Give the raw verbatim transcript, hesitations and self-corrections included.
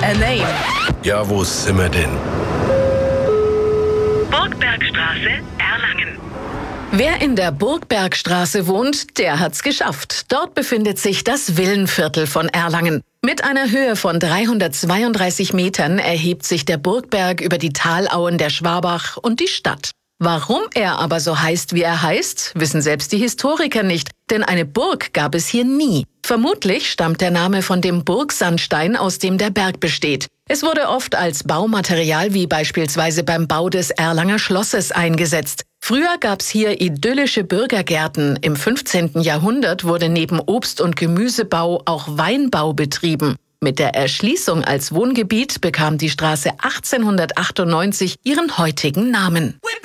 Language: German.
a name. Ja, wo sind wir denn? Burgbergstraße, Erlangen. Wer in der Burgbergstraße wohnt, der hat's geschafft. Dort befindet sich das Villenviertel von Erlangen. Mit einer Höhe von dreihundertzweiunddreißig Metern erhebt sich der Burgberg über die Talauen der Schwabach und die Stadt. Warum er aber so heißt, wie er heißt, wissen selbst die Historiker nicht, denn eine Burg gab es hier nie. Vermutlich stammt der Name von dem Burgsandstein, aus dem der Berg besteht. Es wurde oft als Baumaterial wie beispielsweise beim Bau des Erlanger Schlosses eingesetzt. Früher gab's hier idyllische Bürgergärten. Im fünfzehnten Jahrhundert wurde neben Obst- und Gemüsebau auch Weinbau betrieben. Mit der Erschließung als Wohngebiet bekam die Straße achtzehnhundertachtundneunzig ihren heutigen Namen.